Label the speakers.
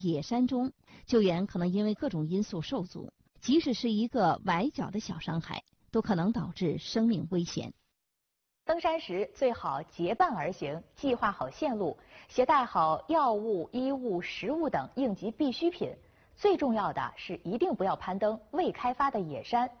Speaker 1: 野山中，救援可能因为各种因素受阻，即使是一个崴脚的小伤害，都可能导致生命危险。
Speaker 2: 登山时最好结伴而行，计划好线路，携带好药物、衣物、食物等应急必需品。最重要的是，一定不要攀登未开发的野山，